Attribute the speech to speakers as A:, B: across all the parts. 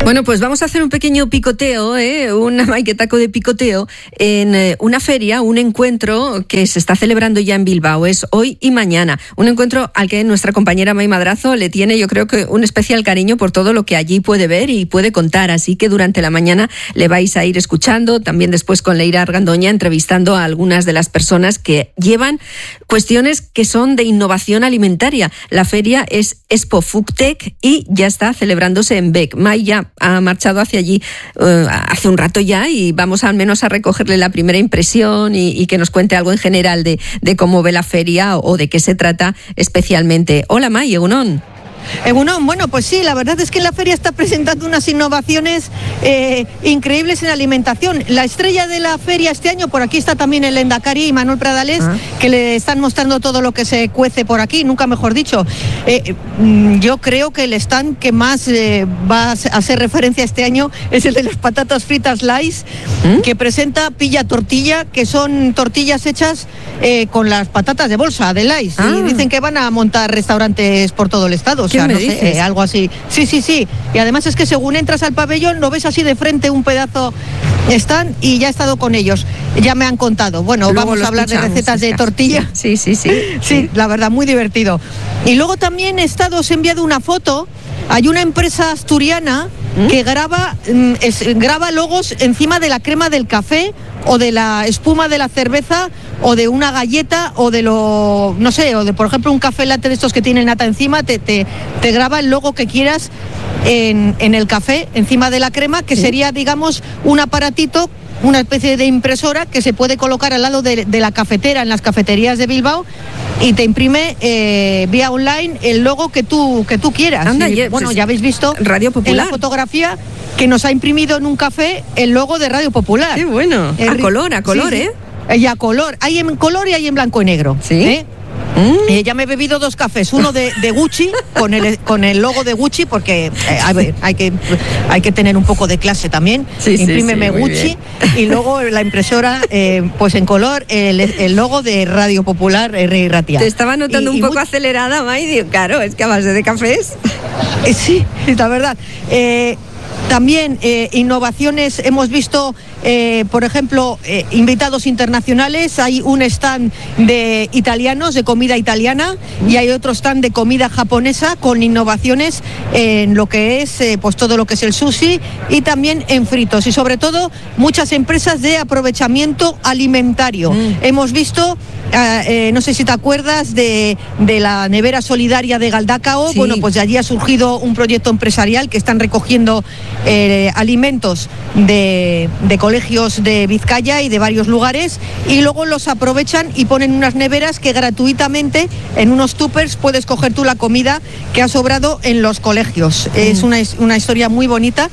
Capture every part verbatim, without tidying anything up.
A: Bueno, pues vamos a hacer un pequeño picoteo, ¿eh? un maiquetaco de picoteo en eh, una feria, un encuentro que se está celebrando ya en Bilbao. Es hoy y mañana. Un encuentro al que nuestra compañera Mai Madrazo le tiene, yo creo que un especial cariño por todo lo que allí puede ver y puede contar. Así que durante la mañana le vais a ir escuchando, también después con Leira Argandoña, entrevistando a algunas de las personas que llevan cuestiones que son de innovación alimentaria. La feria es Expo Foodtech y ya está celebrándose en Beck. Mai ya ha marchado hacia allí uh, hace un rato ya y vamos al menos a recogerle la primera impresión y, y que nos cuente algo en general de, de cómo ve la feria o, o de qué se trata especialmente. Hola Mai, egunon.
B: Egunon, bueno, pues sí, la verdad es que la feria está presentando unas innovaciones eh, increíbles en alimentación. La estrella de la feria este año, por aquí está también el Endacari y Manuel Pradales, ¿Ah? que le están mostrando todo lo que se cuece por aquí, nunca mejor dicho. Eh, yo creo que el stand que más eh, va a hacer referencia este año es el de las patatas fritas Lays, ¿Mm? que presenta Pilla Tortilla, que son tortillas hechas eh, con las patatas de bolsa de Lays. Ah. Y dicen que van a montar restaurantes por todo el estado. O sea, no sé, eh, algo así. Sí, sí, sí. Y además es que según entras al pabellón, lo ves así de frente, un pedazo están y ya he estado con ellos. Ya me han contado. Bueno, luego vamos a hablar de recetas de tortilla.
A: Sí, sí, sí.
B: Sí, sí, la verdad, muy divertido. Y luego también he estado, os he enviado una foto. Hay una empresa asturiana ¿Mm? que graba, es, graba logos encima de la crema del café o de la espuma de la cerveza o de una galleta o de lo, no sé, o de por ejemplo un café latte de estos que tienen nata encima, te, te, te graba el logo que quieras en, en el café, encima de la crema, que ¿Sí? sería, digamos, un aparatito, una especie de impresora que se puede colocar al lado de, de la cafetera en las cafeterías de Bilbao y te imprime eh, vía online el logo que tú que tú quieras.
A: Anda,
B: y,
A: ya,
B: bueno,
A: pues,
B: ya habéis visto
A: Radio Popular.
B: En la fotografía que nos ha imprimido en un café el logo de Radio Popular.
A: Qué bueno. El, a color, a color, sí, ¿eh?
B: Sí. Y a color. Hay en color y hay en blanco y negro.
A: Sí.
B: ¿eh? Mm. Eh, ya me he bebido dos cafés, uno de, de Gucci con el con el logo de Gucci porque eh, a ver, hay que hay que tener un poco de clase también.
A: Sí,
B: Imprímeme
A: sí, sí,
B: Gucci y luego la impresora eh, pues en color el, el logo de Radio Popular Rey Ratia.
A: Te estaba notando y, un y poco muy... acelerada, Mai, digo, claro, es que a base de cafés.
B: Eh, sí, la verdad. Eh, También eh, innovaciones, hemos visto, eh, por ejemplo, eh, invitados internacionales. Hay un stand de italianos, de comida italiana, y hay otro stand de comida japonesa con innovaciones en lo que es eh, pues todo lo que es el sushi y también en fritos. Y sobre todo, muchas empresas de aprovechamiento alimentario. Mm. Hemos visto... Uh, eh, no sé si te acuerdas de, de la nevera solidaria de Galdacao. Sí. Bueno, pues de allí ha surgido un proyecto empresarial que están recogiendo eh, alimentos de, de colegios de Vizcaya y de varios lugares y luego los aprovechan y ponen unas neveras que gratuitamente en unos tuppers puedes coger tú la comida que ha sobrado en los colegios. Mm. Es una, una historia muy bonita.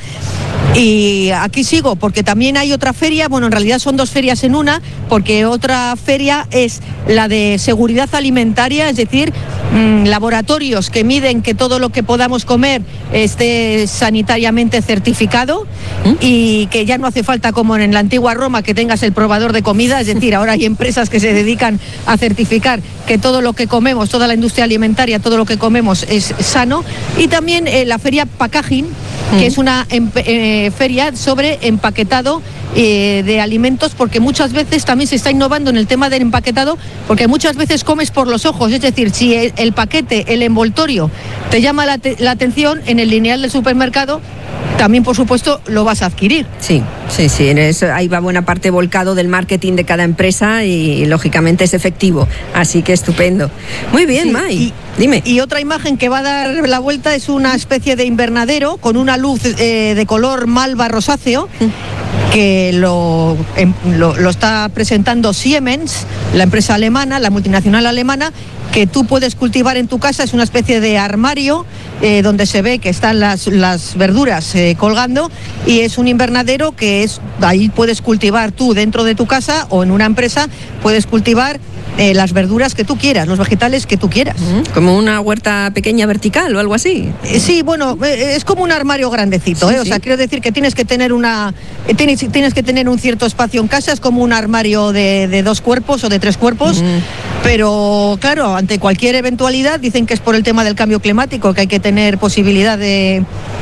B: Y aquí sigo, porque también hay otra feria, bueno, en realidad son dos ferias en una, porque otra feria es la de seguridad alimentaria, es decir, mmm, laboratorios que miden que todo lo que podamos comer esté sanitariamente certificado ¿Mm? y que ya no hace falta, como en la antigua Roma, que tengas el probador de comida, es decir, ahora hay empresas que se dedican a certificar que todo lo que comemos, toda la industria alimentaria, todo lo que comemos es sano. Y también eh, la feria Packaging, que es una eh, feria sobre empaquetado eh, de alimentos, porque muchas veces también se está innovando en el tema del empaquetado, porque muchas veces comes por los ojos, es decir, si el, el paquete, el envoltorio te llama la, te, la atención en el lineal del supermercado, también, por supuesto, lo vas a adquirir.
A: Sí, sí, sí. En eso, ahí va buena parte volcado del marketing de cada empresa y, y lógicamente, es efectivo. Así que estupendo. Muy bien, sí, Mai.
B: Y,
A: Dime.
B: Y otra imagen que va a dar la vuelta es una especie de invernadero con una luz eh, de color malva rosáceo, mm. que lo, em, lo, lo está presentando Siemens, la empresa alemana, la multinacional alemana, que tú puedes cultivar en tu casa. Es una especie de armario eh, donde se ve que están las, las verduras eh, colgando, y es un invernadero que es, ahí puedes cultivar tú dentro de tu casa o en una empresa, puedes cultivar eh, las verduras que tú quieras, los vegetales que tú quieras.
A: Como una huerta pequeña vertical o algo así.
B: Eh, sí, bueno, eh, es como un armario grandecito, sí, ¿eh? O sí. sea, quiero decir que tienes que tener una eh, tienes, tienes que tener un cierto espacio en casa, es como un armario de, de dos cuerpos o de tres cuerpos, mm. pero claro, ante cualquier eventualidad, dicen que es por el tema del cambio climático, que hay que tener posibilidad de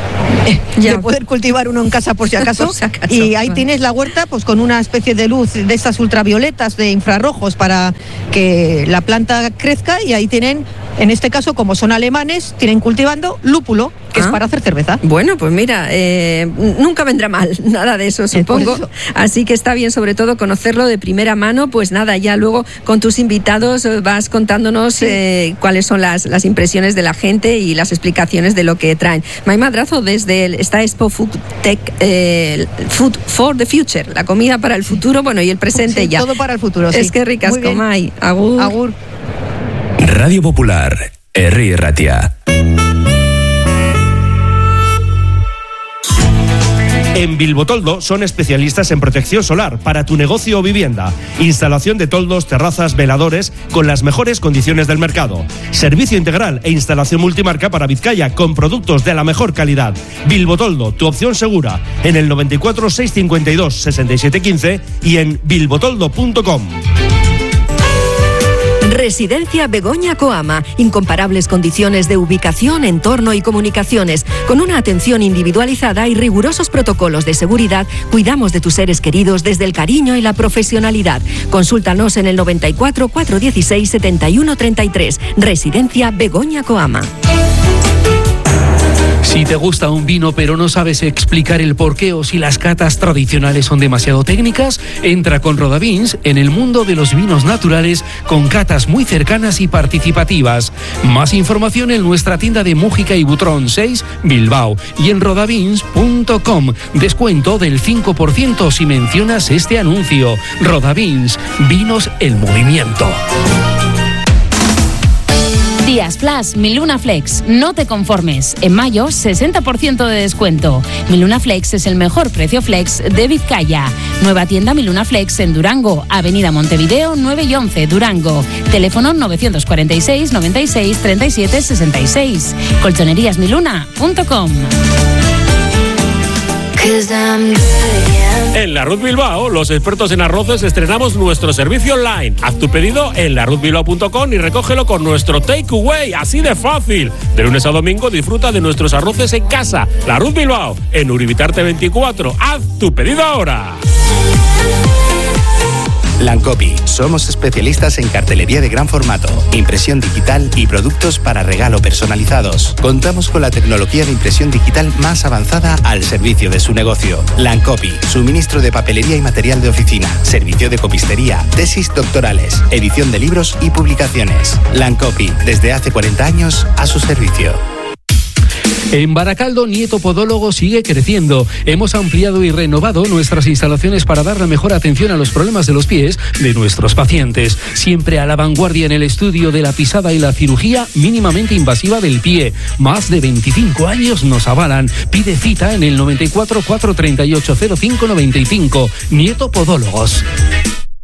B: ya. de poder cultivar uno en casa por si acaso.
A: por si acaso
B: y ahí
A: bueno.
B: tienes la huerta pues con una especie de luz de estas ultravioletas de infrarrojos para que la planta crezca, y ahí tienen, en este caso, como son alemanes, tienen cultivando lúpulo, que ah. es para hacer cerveza.
A: Bueno, pues mira, eh, nunca vendrá mal nada de eso, supongo. Eso. Así que está bien, sobre todo, conocerlo de primera mano. Pues nada, ya luego con tus invitados vas contándonos sí. eh, cuáles son las, las impresiones de la gente y las explicaciones de lo que traen. May Madrazo, desde el, esta Expo Food Tech, eh, Food for the Future, la comida para el futuro, bueno, y el presente
B: sí,
A: ya.
B: Todo para el futuro, sí.
A: Es que ricasco, May. Agur.
B: Agur.
C: Radio Popular, Herri Ratia.
D: En Bilbotoldo son especialistas en protección solar para tu negocio o vivienda. Instalación de toldos, terrazas, veladores con las mejores condiciones del mercado. Servicio integral e instalación multimarca para Vizcaya con productos de la mejor calidad. Bilbotoldo, tu opción segura. En el noventa y cuatro, seiscientos cincuenta y dos, sesenta y siete quince y en bilbotoldo punto com.
E: Residencia Begoña Coama. Incomparables condiciones de ubicación, entorno y comunicaciones. Con una atención individualizada y rigurosos protocolos de seguridad, cuidamos de tus seres queridos desde el cariño y la profesionalidad. Consúltanos en el noventa y cuatro, cuatrocientos dieciséis, setenta y uno treinta y tres. Residencia Begoña Coama.
F: Si te gusta un vino pero no sabes explicar el porqué o si las catas tradicionales son demasiado técnicas, entra con Rodavins en el mundo de los vinos naturales con catas muy cercanas y participativas. Más información en nuestra tienda de Mújica y Butrón seis, Bilbao, y en rodavins punto com. Descuento del cinco por ciento si mencionas este anuncio. Rodavins, vinos en movimiento.
G: Días Flash, Miluna Flex. No te conformes. En mayo, sesenta por ciento de descuento. Miluna Flex es el mejor precio flex de Vizcaya. Nueva tienda Miluna Flex en Durango, Avenida Montevideo nueve y once, Durango. Teléfono novecientos cuarenta y seis, noventa y seis, treinta y siete, sesenta y seis. colchonerías miluna punto com.
H: En La Ruz Bilbao, los expertos en arroces estrenamos nuestro servicio online. Haz tu pedido en la ruz bilbao punto com y recógelo con nuestro takeaway, así de fácil. De lunes a domingo disfruta de nuestros arroces en casa. La Ruz Bilbao, en Uribitarte veinticuatro. Haz tu pedido ahora.
I: Lancopy. Somos especialistas en cartelería de gran formato, impresión digital y productos para regalo personalizados. Contamos con la tecnología de impresión digital más avanzada al servicio de su negocio. Lancopy. Suministro de papelería y material de oficina. Servicio de copistería. Tesis doctorales. Edición de libros y publicaciones. Lancopy. Desde hace cuarenta años a su servicio.
F: En Baracaldo, Nieto Podólogo sigue creciendo. Hemos ampliado y renovado nuestras instalaciones para dar la mejor atención a los problemas de los pies de nuestros pacientes. Siempre a la vanguardia en el estudio de la pisada y la cirugía mínimamente invasiva del pie. Más de veinticinco años nos avalan. Pide cita en el noventa y cuatro, cuatrocientos treinta y ocho, cero cinco noventa y cinco. Nieto Podólogos.